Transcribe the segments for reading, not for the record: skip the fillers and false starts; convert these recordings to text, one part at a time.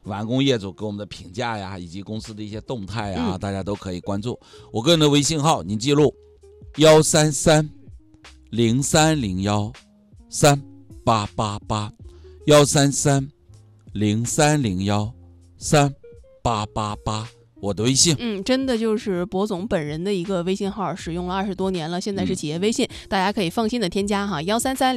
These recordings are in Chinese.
完工业主给我们的评价呀，以及公司的一些动态呀，大家都可以关注。我个人的微信号您记录13303013888，13303013888，我的微信。 真的就是博总本人的一个微信号，使用了20多年了，现在是企业微信，大家可以放心的添加哈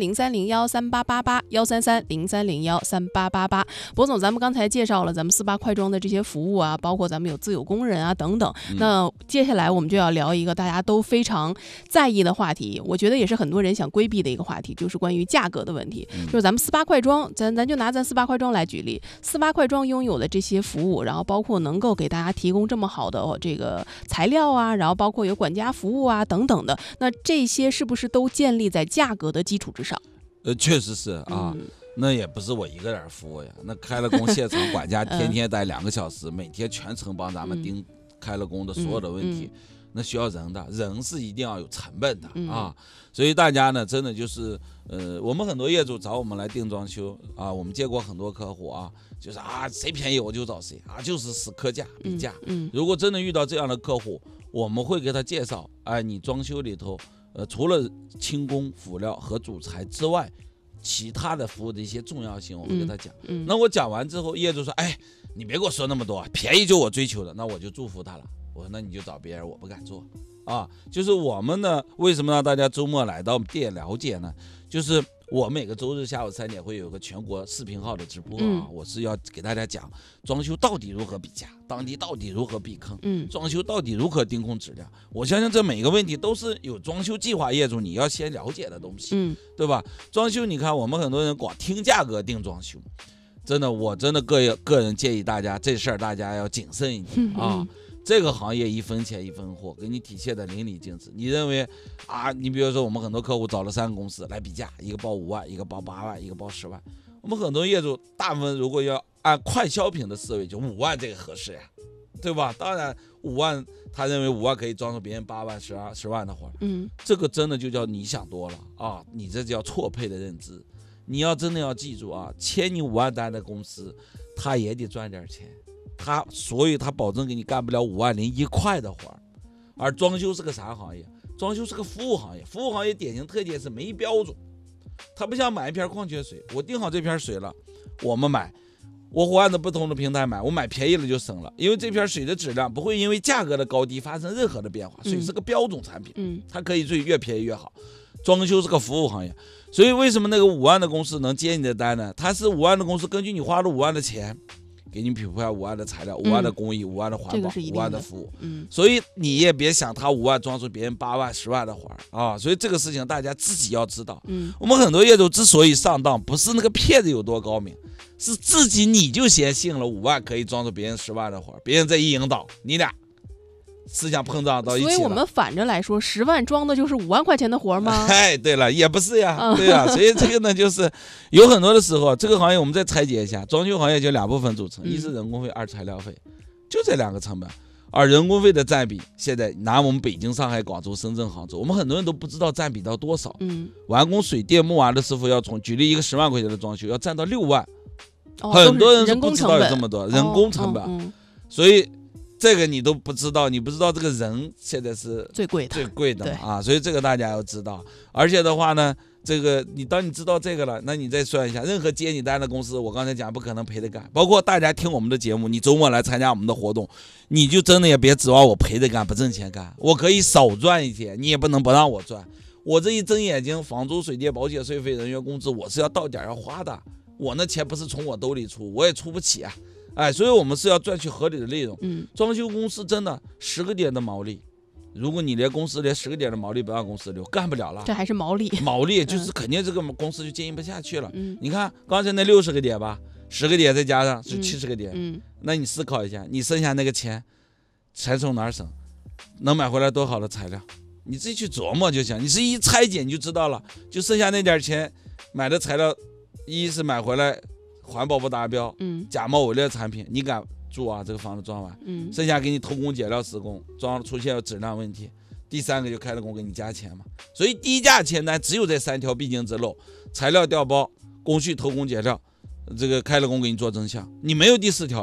，13303013888，13303013888。博总，咱们刚才介绍了咱们48快装的这些服务啊，包括咱们有自有工人啊等等。那接下来我们就要聊一个大家都非常在意的话题，我觉得也是很多人想规避的一个话题，就是关于价格的问题。就是咱们48快装，咱就拿咱48快装来举例，48快装拥有的这些服务，然后包括能够给大家提供这么好的这个材料啊，然后包括有管家服务啊等等的，那这些是不是都建立在价格的基础之上？ 确实是啊。那也不是我一个人服务呀，那开了工现场管家天天待2个小时，每天全程帮咱们盯开了工的所有的问题，那需要人的，人是一定要有成本的啊。所以大家呢，真的就是我们很多业主找我们来定装修啊，我们接过很多客户啊，就是谁便宜我就找谁啊，就是死磕价比价。如果真的遇到这样的客户，我们会给他介绍，你装修里头除了轻工辅料和主材之外，其他的服务的一些重要性，我会跟他讲。那我讲完之后，业主说，你别给我说那么多，便宜就我追求的，那我就祝福他了。我说那你就找别人，我不敢做啊。就是我们呢，为什么让大家周末来到店了解呢？就是我每个周日下午3点会有个全国视频号的直播啊，我是要给大家讲装修到底如何比价，当地到底如何避坑，装修到底如何盯控质量。我相信这每个问题都是有装修计划业主你要先了解的东西，对吧？装修你看我们很多人光听价格定装修，真的我真的个人建议大家这事儿大家要谨慎一点啊。这个行业1分钱1分货，给你体现的淋漓尽致。你认为你比如说我们很多客户找了3个公司来比价，一个报5万，一个报8万，一个报10万。我们很多业主大部分如果要按快消品的思维，就5万这个合适呀，对吧？当然5万，他认为5万可以装出别人8万、10万的活。这个真的就叫你想多了啊！你这叫错配的认知。你要真的要记住啊，签你5万单的公司，他也得赚点钱。所以他保证给你干不了5万零1块的活儿。而装修是个啥行业？装修是个服务行业，服务行业典型特点是没标准。它不像买一瓶矿泉水，我定好这瓶水了，我们买，我按照不同的平台买，我买便宜了就省了，因为这瓶水的质量不会因为价格的高低发生任何的变化，水是个标准产品，它可以越便宜越好。装修是个服务行业，所以为什么那个5万的公司能接你的单呢？它是5万的公司，根据你花了5万的钱，给你匹配5万的材料、5万的工艺、5万的环保、5万的服务。所以你也别想他5万装出别人8万、10万的活啊！所以这个事情大家自己要知道。我们很多业主之所以上当，不是那个骗子有多高明，是自己你就先信了5万可以装出别人10万的活，别人这一引导，你俩思想碰撞到一起了。 所以我们反着来说，10万装的就是5万块钱的活吗？ 对了，也不是呀，对呀。所以这个呢，就是有很多的时候，这个行业我们再拆解一下，装修行业就2部分组成，一是人工费，二材料费，就这2个成本。而人工费的占比，现在拿我们北京、上海、广州、深圳、杭州，我们很多人都不知道占比到多少。完工水电木瓦的师傅要举例一个10万块钱的装修，要占到6万，很多人是不知道有这么多人工成本，所以。这个你都不知道，你不知道这个人现在是最贵的啊，所以这个大家要知道。而且的话呢，这个当你知道这个了，那你再算一下，任何接你单的公司，我刚才讲不可能赔着干。包括大家听我们的节目，你周末来参加我们的活动，你就真的也别指望我赔着干不挣钱干，我可以少赚一些，你也不能不让我赚。我这一睁眼睛，房租、水电、保险、税费、人员工资，我是要到点要花的，我那钱不是从我兜里出，我也出不起啊。所以我们是要赚取合理的利润。装修公司真的10个点的毛利，如果你连公司连10个点的毛利不让公司留，干不了了。 这还是毛利就是肯定这个公司就经营不下去了。你看刚才那60个点吧，10个点再加上是70个点，那你思考一下，你剩下那个钱从哪儿省？能买回来多好的材料？你自己去琢磨就行。你是一拆解你就知道了，就剩下那点钱买的材料，一是买回来环保不达标，假冒伪劣产品，你敢住啊？这个房子装完，剩下给你偷工减料施工，装出现质量问题，第3个就开了工给你加钱嘛。所以低价签单只有这3条必经之路：材料调包、工序偷工减料，这个开了工给你做真相，你没有第4条。